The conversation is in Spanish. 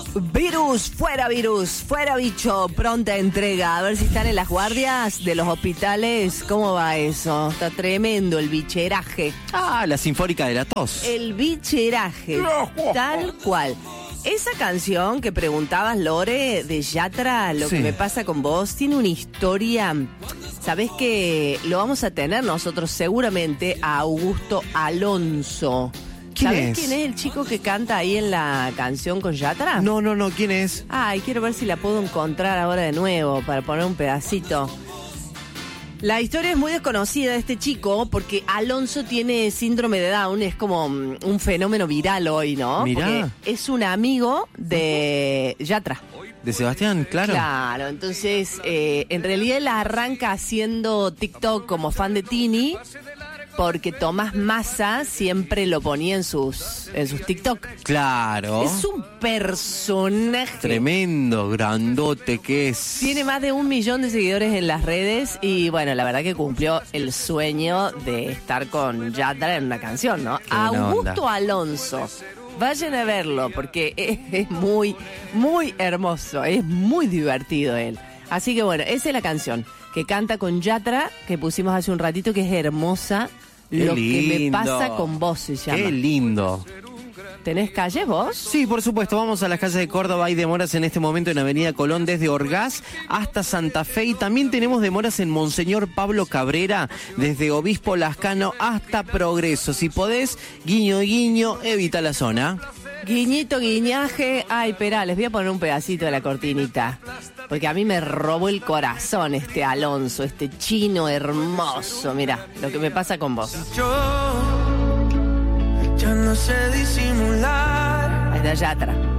Virus, fuera bicho, pronta entrega. A ver si están en las guardias de los hospitales. ¿Cómo va eso? Está tremendo el bicheraje. Ah, la Sinfónica de la Tos. El bicheraje, tal cual. Esa canción que preguntabas, Lore, de Yatra, Lo que me pasa con vos, tiene una historia. Sabés que lo vamos a tener nosotros seguramente a Augusto Alonso. ¿Sabés quién es el chico que canta ahí en la canción con Yatra? No, ¿quién es? Ay, quiero ver si la puedo encontrar ahora de nuevo para poner un pedacito. La historia es muy desconocida de este chico porque Alonso tiene síndrome de Down, es como un fenómeno viral hoy, ¿no? Mirá. Porque es un amigo de Yatra. De Sebastián, claro. Claro, entonces en realidad él arranca haciendo TikTok como fan de Tini porque Tomás Massa siempre lo ponía en sus TikTok. Claro. Es un personaje tremendo, grandote que es. Tiene más de 1 millón de seguidores en las redes y bueno, la verdad que cumplió el sueño de estar con Yatra en una canción, ¿no? Augusto Alonso. Vayan a verlo porque es muy, muy hermoso, es muy divertido él. Así que bueno, esa es la canción que canta con Yatra, que pusimos hace un ratito, que es hermosa. Lo que me pasa con vos se llama. Qué lindo. ¿Tenés calle vos? Sí, por supuesto, vamos a las calles de Córdoba. Hay demoras en este momento en Avenida Colón desde Orgaz hasta Santa Fe y también tenemos demoras en Monseñor Pablo Cabrera desde Obispo Lascano hasta Progreso. Si podés, guiño, evita la zona. Guiñito, guiñaje. Ay, espera, les voy a poner un pedacito de la cortinita. Porque a mí me robó el corazón este Alonso, este chino hermoso. Mirá, lo que me pasa con vos. Yo ya no sé disimular. Ahí está Yatra.